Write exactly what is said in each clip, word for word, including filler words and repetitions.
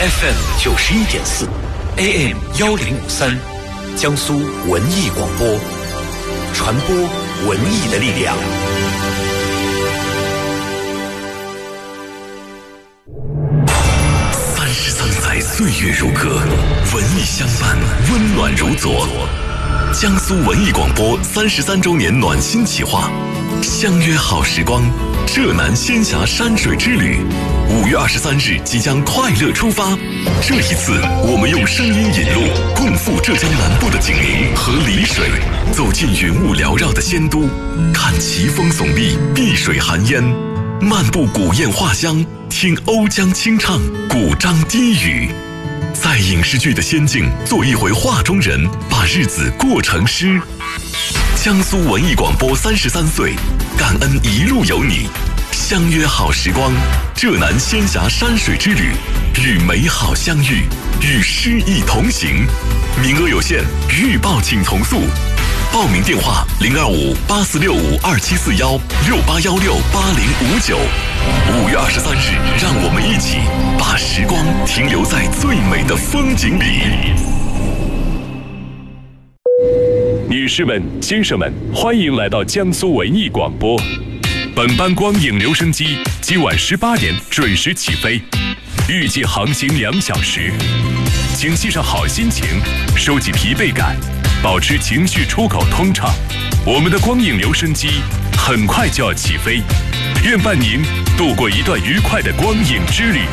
F M 九十一点四 A M 幺零五三，江苏文艺广播，传播文艺的力量。三十三载岁月如歌，文艺相伴，温暖如昨。江苏文艺广播三十三周年暖心企划，相约好时光，浙南仙侠山水之旅。五月二十三日即将快乐出发，这一次我们用声音引路，共赴浙江南部的景宁和丽水，走进云雾缭绕的仙都，看奇峰耸立，碧水含烟，漫步古砚画香，听瓯江清唱，古章低语。在影视剧的仙境做一回画中人，把日子过成诗。江苏文艺广播三十三岁，感恩一路有你，相约好时光，浙南仙侠山水之旅，与美好相遇，与诗意同行。名额有限，预报请从速。报名电话零二五八四六五二七四幺六八幺六八零五九。五月二十三日，让我们一起把时光停留在最美的风景里。 女士们、先生们，欢迎来到江苏文艺广播。本班光影留声机今晚十八点准时起飞，预计航行两小时。请系上好心情，收起疲惫感，保持情绪出口通畅。我们的光影留声机很快就要起飞，愿伴您度过一段愉快的光影之旅。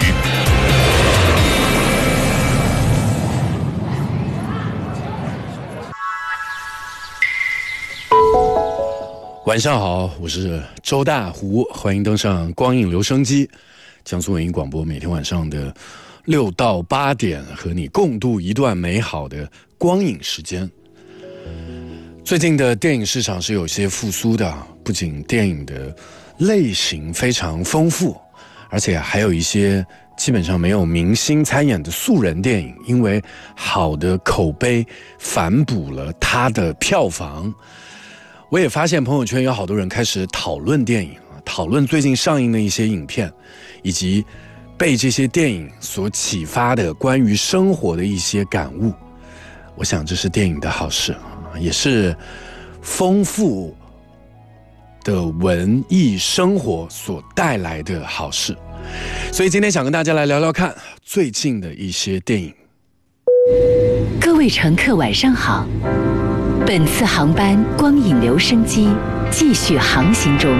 晚上好，我是周大胡，欢迎登上光影留声机，江苏文艺广播，每天晚上的六到八点，和你共度一段美好的光影时间。最近的电影市场是有些复苏的，不仅电影的类型非常丰富，而且还有一些基本上没有明星参演的素人电影，因为好的口碑反哺了它的票房。我也发现朋友圈有好多人开始讨论电影，讨论最近上映的一些影片，以及被这些电影所启发的关于生活的一些感悟。我想这是电影的好事，也是丰富的文艺生活所带来的好事。所以今天想跟大家来聊聊看最近的一些电影。 各位乘客晚上好，本次航班光影留声机继续航行中，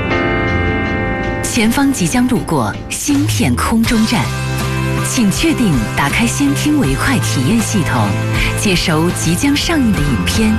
前方即将路过芯片空中站，请确定打开先听为快体验系统，接收即将上映的影片。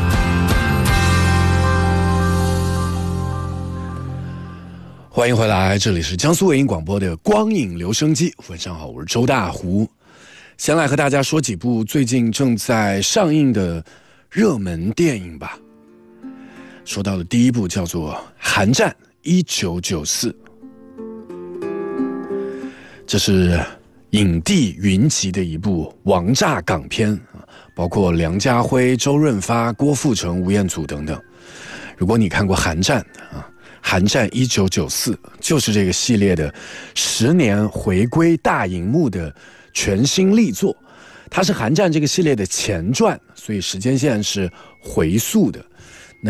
欢迎回来，这里是江苏文艺广播的光影留声机。晚上好，我是周大胡。先来和大家说几部最近正在上映的热门电影吧。说到的第一部叫做《寒战一九九四》，这是影帝云集的一部王炸港片，包括梁家辉、周润发、郭富城、吴彦祖等等。如果你看过《寒战》啊，《寒战一九九四》就是这个系列的十年回归大荧幕的全新力作。它是《寒战》这个系列的前传，所以时间线是回溯的。